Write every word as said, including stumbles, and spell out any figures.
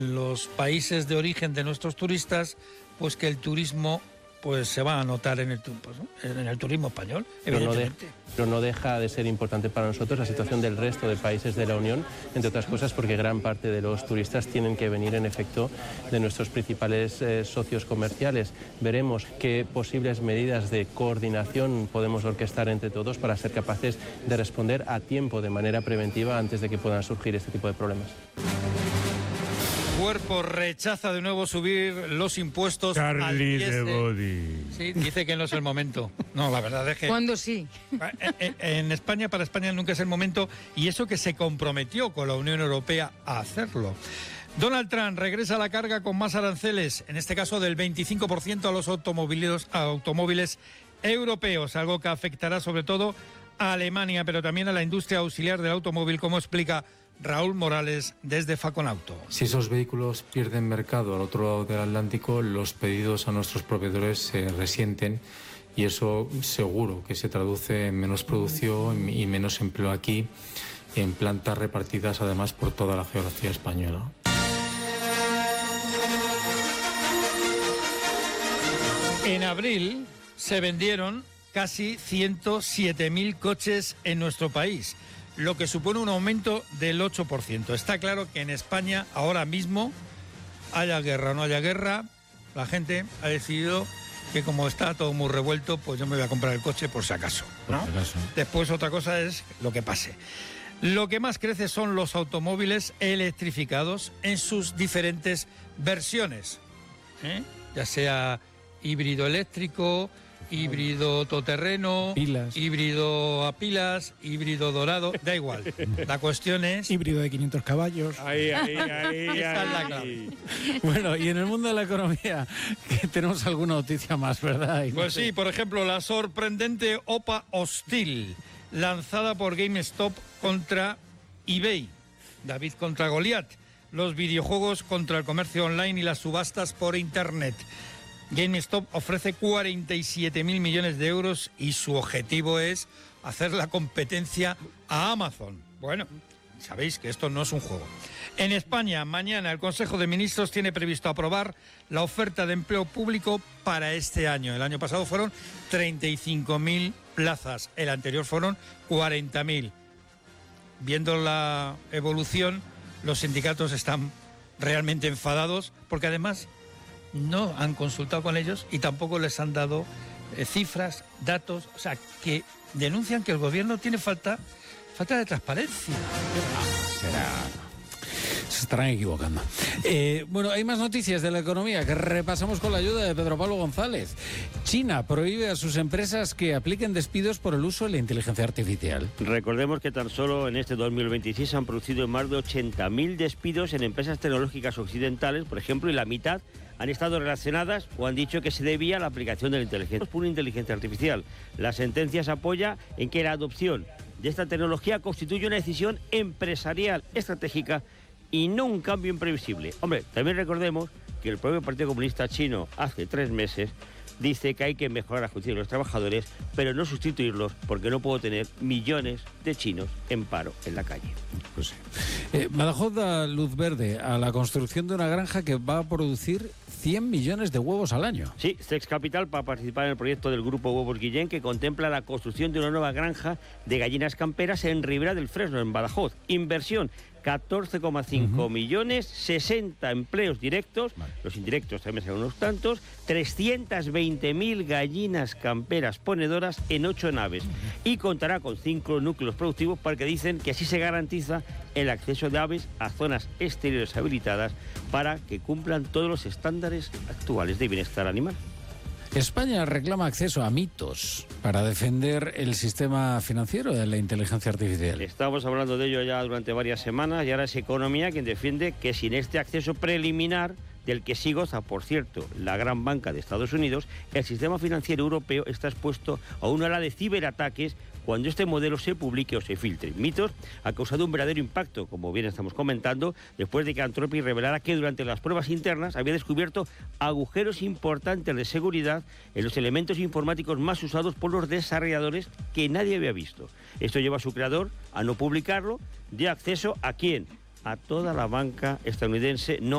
los países de origen de nuestros turistas, pues que el turismo pues se va a notar en el, pues, ¿no? en el turismo español, evidentemente. Pero no, de, pero no deja de ser importante para nosotros la situación del resto de países de la Unión, entre otras cosas porque gran parte de los turistas tienen que venir en efecto de nuestros principales eh, socios comerciales. Veremos qué posibles medidas de coordinación podemos orquestar entre todos para ser capaces de responder a tiempo, de manera preventiva, antes de que puedan surgir este tipo de problemas. Cuerpo rechaza de nuevo subir los impuestos. Charlie de Body. Sí, dice que no es el momento. No, la verdad es que... ¿Cuándo sí? En, en España, para España nunca es el momento, y eso que se comprometió con la Unión Europea a hacerlo. Donald Trump regresa a la carga con más aranceles, en este caso del veinticinco por ciento a los automóviles, a automóviles europeos, algo que afectará sobre todo a Alemania, pero también a la industria auxiliar del automóvil, como explica Raúl Morales desde Faconauto. Si esos vehículos pierden mercado al otro lado del Atlántico, los pedidos a nuestros proveedores se resienten y eso seguro que se traduce en menos producción y menos empleo aquí, en plantas repartidas además por toda la geografía española. En abril se vendieron casi ciento siete mil coches en nuestro país, lo que supone un aumento del ocho por ciento. Está claro que en España, ahora mismo, haya guerra o no haya guerra, la gente ha decidido que como está todo muy revuelto, pues yo me voy a comprar el coche por si acaso, ¿no? Por si acaso. Después otra cosa es lo que pase. Lo que más crece son los automóviles electrificados en sus diferentes versiones, ¿eh? Ya sea híbrido eléctrico, híbrido todoterreno, pilas. híbrido a pilas, híbrido dorado, da igual. La cuestión es... Híbrido de quinientos caballos. Ahí, ahí, ahí, Esa es la ahí. clave. Bueno, y en el mundo de la economía, que tenemos alguna noticia más, ¿verdad? Pues sí, por ejemplo, la sorprendente OPA Hostil, lanzada por GameStop contra eBay. David contra Goliat. Los videojuegos contra el comercio online y las subastas por Internet. GameStop ofrece cuarenta y siete mil millones de euros y su objetivo es hacer la competencia a Amazon. Bueno, sabéis que esto no es un juego. En España, mañana el Consejo de Ministros tiene previsto aprobar la oferta de empleo público para este año. El año pasado fueron treinta y cinco mil plazas, el anterior fueron cuarenta mil. Viendo la evolución, los sindicatos están realmente enfadados porque además no han consultado con ellos y tampoco les han dado eh, cifras, datos, o sea, que denuncian que el gobierno tiene falta, falta de transparencia. Será... Se estarán equivocando. Eh, bueno, hay más noticias de la economía que repasamos con la ayuda de Pedro Pablo González. China prohíbe a sus empresas que apliquen despidos por el uso de la inteligencia artificial. Recordemos que tan solo en este dos mil veintiséis se han producido más de ochenta mil despidos en empresas tecnológicas occidentales, por ejemplo, y la mitad han estado relacionadas o han dicho que se debía a la aplicación de la inteligencia, por una inteligencia artificial. La sentencia se apoya en que la adopción de esta tecnología constituye una decisión empresarial estratégica y no un cambio imprevisible. Hombre, también recordemos que el propio Partido Comunista Chino hace tres meses dice que hay que mejorar la justicia de los trabajadores, pero no sustituirlos porque no puedo tener millones de chinos en paro en la calle. Pues sí. Eh, Badajoz da luz verde a la construcción de una granja que va a producir cien millones de huevos al año. Sí, Sex Capital va a participar en el proyecto del Grupo Huevos Guillén, que contempla la construcción de una nueva granja de gallinas camperas en Ribera del Fresno, en Badajoz. Inversión catorce coma cinco uh-huh. millones, sesenta empleos directos, vale. Los indirectos también son unos tantos, trescientas veinte mil gallinas camperas ponedoras en ocho naves, uh-huh. y contará con cinco núcleos productivos para que dicen que así se garantiza el acceso de aves a zonas exteriores habilitadas para que cumplan todos los estándares actuales de bienestar animal. España reclama acceso a mitos para defender el sistema financiero de la inteligencia artificial. Estamos hablando de ello ya durante varias semanas y ahora es Economía quien defiende que sin este acceso preliminar, del que sí goza, por cierto, la gran banca de Estados Unidos, el sistema financiero europeo está expuesto a una ola de ciberataques cuando este modelo se publique o se filtre. Mitos ha causado un verdadero impacto, como bien estamos comentando, después de que Anthropic revelara que durante las pruebas internas había descubierto agujeros importantes de seguridad en los elementos informáticos más usados por los desarrolladores que nadie había visto. Esto lleva a su creador a no publicarlo, de acceso a quién, a toda la banca estadounidense no